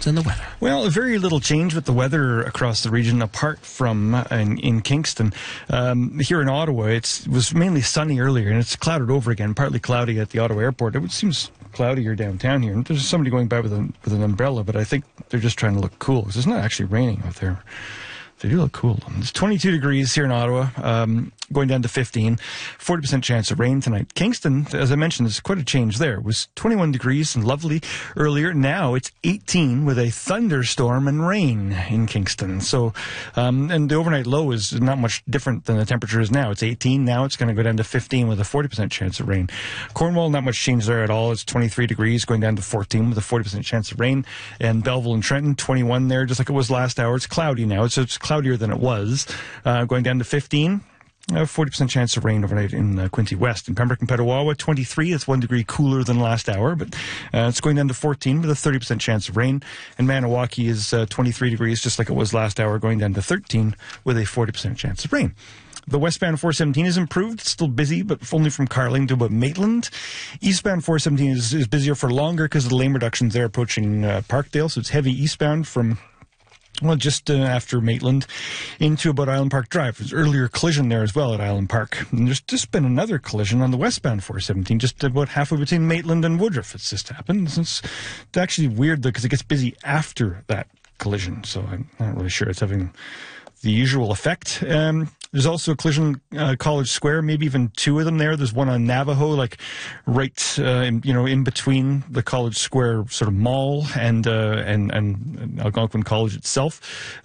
latest in the weather. Well, very little change with the weather across the region apart from in Kingston. Here in Ottawa, it was mainly sunny earlier, and it's clouded over again, partly cloudy at the Ottawa airport. It seems cloudier downtown here. And there's somebody going by with an umbrella, but I think they're just trying to look cool because it's not actually raining out there. They do look cool. It's 22 degrees here in Ottawa, going down to 15. 40% chance of rain tonight. Kingston, as I mentioned, there's quite a change there. It was 21 degrees and lovely earlier. Now it's 18 with a thunderstorm and rain in Kingston. So, and the overnight low is not much different than the temperature is now. It's 18. Now it's going to go down to 15 with a 40% chance of rain. Cornwall, not much change there at all. It's 23 degrees going down to 14 with a 40% chance of rain. And Belleville and Trenton, 21 there, just like it was last hour. It's cloudy now. It's cloudier than it was, going down to 15. 40% chance of rain overnight in Quinte West. In Pembroke and Petawawa, 23. It's 1 degree cooler than last hour, but it's going down to 14 with a 30% chance of rain. And Maniwaki is 23 degrees, just like it was last hour, going down to 13 with a 40% chance of rain. The westbound 417 is improved. It's still busy, but only from Carling to about Maitland. Eastbound 417 is busier for longer because of the lane reductions there approaching Parkdale, so it's heavy eastbound from just after Maitland into about Island Park Drive. There's an earlier collision there as well at Island Park. And there's just been another collision on the westbound 417, just about halfway between Maitland and Woodruff. It's just happened. It's actually weird, though, because it gets busy after that collision. So I'm not really sure it's having the usual effect. There's also a collision College Square, maybe even two of them there. There's one on Navajo, like right, in between the College Square sort of mall and Algonquin College itself.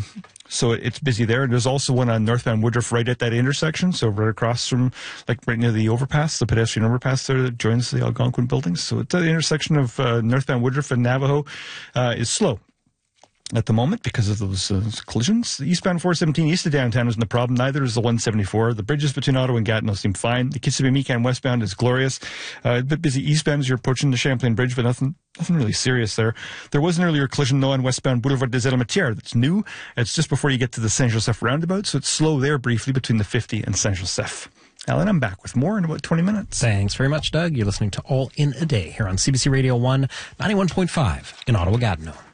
So it's busy there. And there's also one on northbound Woodruff right at that intersection. So right across from, like right near the overpass, the pedestrian overpass there that joins the Algonquin buildings. So it's at the intersection of northbound Woodruff and Navajo is slow at the moment because of those collisions. The eastbound 417 east of downtown isn't the problem. Neither is the 174. The bridges between Ottawa and Gatineau seem fine. The Kissimmee-Meekan westbound is glorious. A bit busy eastbound as you're approaching the Champlain Bridge, but nothing really serious there. There was an earlier collision, though, on westbound Boulevard des Elementières. That's new. It's just before you get to the Saint-Joseph roundabout, so it's slow there briefly between the 50 and Saint-Joseph. Alan, I'm back with more in about 20 minutes. Thanks very much, Doug. You're listening to All in a Day here on CBC Radio 1, 91.5 in Ottawa-Gatineau.